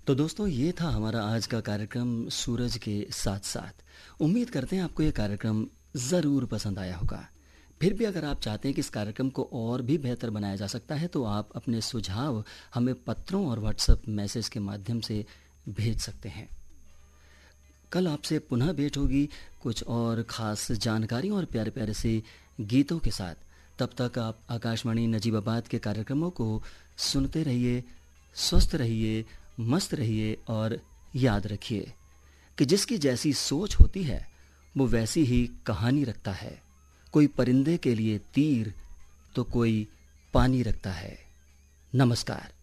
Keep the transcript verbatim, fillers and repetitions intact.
तो दोस्तों, ये था हमारा आज का कार्यक्रम सूरज के साथ साथ। उम्मीद करते हैं आपको ये कार्यक्रम ज़रूर पसंद आया होगा। फिर भी अगर आप चाहते हैं कि इस कार्यक्रम को और भी बेहतर बनाया जा सकता है तो आप अपने सुझाव हमें पत्रों और व्हाट्सएप मैसेज के माध्यम से भेज सकते हैं। कल आपसे पुनः भेंट होगी कुछ और ख़ास जानकारी और प्यारे प्यारे से गीतों के साथ। तब तक आप आकाशवाणी नजीबाबाद के कार्यक्रमों को सुनते रहिए, स्वस्थ रहिए, मस्त रहिए और याद रखिए कि जिसकी जैसी सोच होती है वो वैसी ही कहानी रखता है। कोई परिंदे के लिए तीर तो कोई पानी रखता है। नमस्कार।